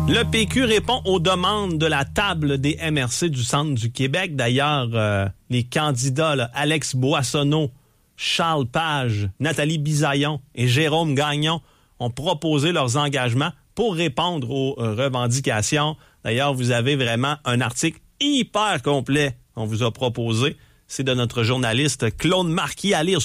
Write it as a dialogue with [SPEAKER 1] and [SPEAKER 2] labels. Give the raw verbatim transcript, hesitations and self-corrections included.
[SPEAKER 1] Le P Q répond aux demandes de la table des M R C du centre du Québec. D'ailleurs, euh, les candidats, là, Alex Boissonneau, Charles Page, Nathalie Bisaillon et Jérôme Gagnon ont proposé leurs engagements pour répondre aux euh, revendications. D'ailleurs, vous avez vraiment un article hyper complet qu'on vous a proposé. C'est de notre journaliste Claude Marquis à lire